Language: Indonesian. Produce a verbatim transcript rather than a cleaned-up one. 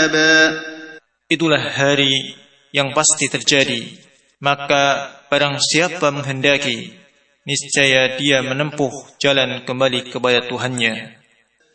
مآبا. Itulah hari yang pasti terjadi. Maka barang siapa menghendaki, niscaya dia menempuh jalan kembali kepada Tuhannya.